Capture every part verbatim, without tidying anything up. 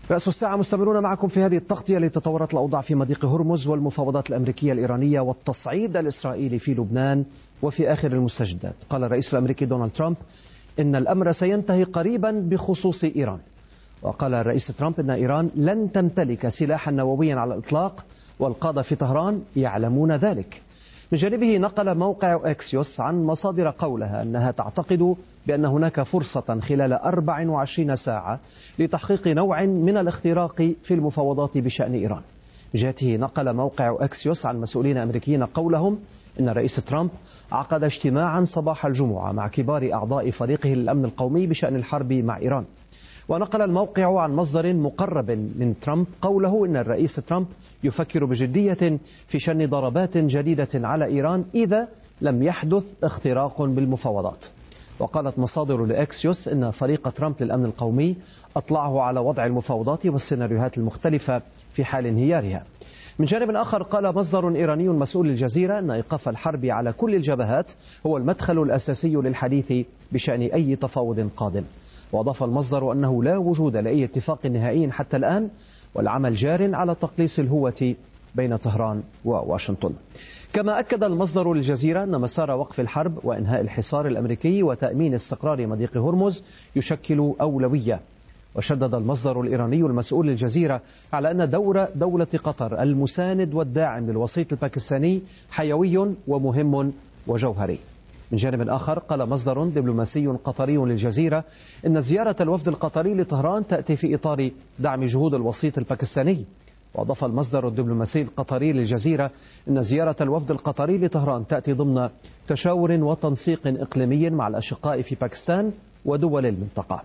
رأس الساعة مستمرون معكم في هذه التغطية لتطورات الأوضاع في مضيق هرمز والمفاوضات الأمريكية الإيرانية والتصعيد الإسرائيلي في لبنان وفي آخر المستجدات. قال الرئيس الأمريكي دونالد ترامب إن الأمر سينتهي قريبا بخصوص إيران. وقال الرئيس ترامب إن إيران لن تمتلك سلاحا نوويا على الإطلاق، والقادة في طهران يعلمون ذلك. من جانبه نقل موقع أكسيوس عن مصادر قولها أنها تعتقد بأن هناك فرصة خلال أربع وعشرين ساعة لتحقيق نوع من الاختراق في المفاوضات بشأن إيران. من جهته نقل موقع أكسيوس عن مسؤولين أمريكيين قولهم إن الرئيس ترامب عقد اجتماعا صباح الجمعة مع كبار أعضاء فريقه للأمن القومي بشأن الحرب مع إيران. ونقل الموقع عن مصدر مقرب من ترامب قوله إن الرئيس ترامب يفكر بجدية في شن ضربات جديدة على إيران إذا لم يحدث اختراق بالمفاوضات. وقالت مصادر لأكسيوس إن فريق ترامب للأمن القومي أطلعه على وضع المفاوضات والسيناريوهات المختلفة في حال انهيارها. من جانب آخر قال مصدر إيراني مسؤول للجزيرة أن إيقاف الحرب على كل الجبهات هو المدخل الأساسي للحديث بشأن أي تفاوض قادم. وأضاف المصدر أنه لا وجود لأي اتفاق نهائي حتى الآن، والعمل جار على تقليص الهوة بين طهران وواشنطن. كما أكد المصدر للجزيرة أن مسار وقف الحرب وإنهاء الحصار الأمريكي وتأمين استقرار مضيق هرمز يشكل أولوية. وشدد المصدر الإيراني المسؤول للجزيرة على أن دور دولة قطر المساند والداعم للوسيط الباكستاني حيوي ومهم وجوهري. من جانب آخر قال مصدر دبلوماسي قطري للجزيرة إن زيارة الوفد القطري لطهران تأتي في إطار دعم جهود الوسيط الباكستاني. وأضاف المصدر الدبلوماسي القطري للجزيرة إن زيارة الوفد القطري لطهران تأتي ضمن تشاور وتنسيق إقليمي مع الأشقاء في باكستان ودول المنطقة.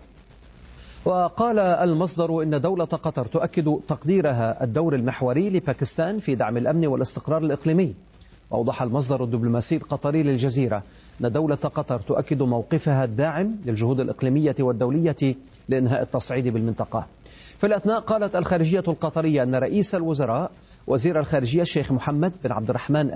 وقال المصدر إن دولة قطر تؤكد تقديرها الدور المحوري لباكستان في دعم الأمن والاستقرار الإقليمي. وأوضح المصدر الدبلوماسي القطري للجزيرة أن دولة قطر تؤكد موقفها الداعم للجهود الإقليمية والدولية لإنهاء التصعيد بالمنطقة. في الأثناء قالت الخارجية القطرية أن رئيس الوزراء وزير الخارجية الشيخ محمد بن عبد الرحمن